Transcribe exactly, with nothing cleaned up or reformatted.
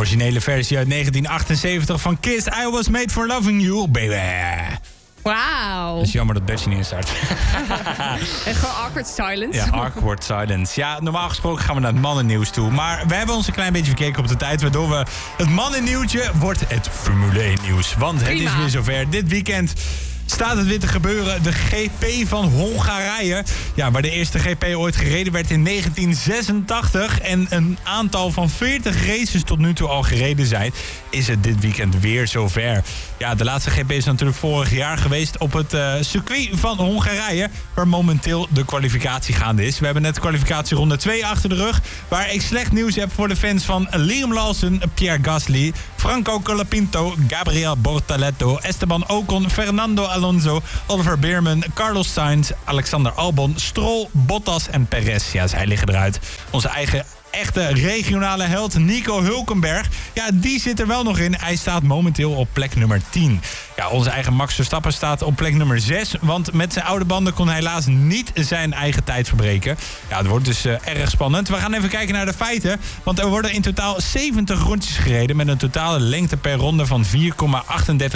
originele versie uit negentien achtenzeventig van Kiss, I Was Made For Loving You, baby. Wauw. Het is jammer dat Betsy niet in start. En gewoon awkward silence. Ja, awkward silence. Ja, normaal gesproken gaan we naar het mannennieuws toe. Maar we hebben ons een klein beetje verkeken op de tijd, waardoor we het mannennieuwtje wordt het Formule één nieuws. Want Prima. het is weer zover. Dit weekend staat het weer te gebeuren. De G P van Hongarije. Ja, waar de eerste G P ooit gereden werd in negentien zesentachtig. En een aantal van veertig races tot nu toe al gereden zijn. Is het dit weekend weer zover. Ja, de laatste G P is natuurlijk vorig jaar geweest op het uh, circuit van Hongarije. Waar momenteel de kwalificatie gaande is. We hebben net kwalificatieronde twee achter de rug. Waar ik slecht nieuws heb voor de fans van Liam Lawson, Pierre Gasly, Franco Colapinto, Gabriel Bortoleto, Esteban Ocon, Fernando Alonso, Oliver Beerman, Carlos Sainz, Alexander Albon, Stroll, Bottas en Perez. Ja, zij liggen eruit. Onze eigen echte regionale held Nico Hulkenberg. Ja, die zit er wel nog in. Hij staat momenteel op plek nummer tien. Ja, onze eigen Max Verstappen staat op plek nummer zes. Want met zijn oude banden kon hij helaas niet zijn eigen tijd verbreken. Ja, het wordt dus uh, erg spannend. We gaan even kijken naar de feiten. Want er worden in totaal zeventig rondjes gereden met een totale lengte per ronde van vier komma achtendertig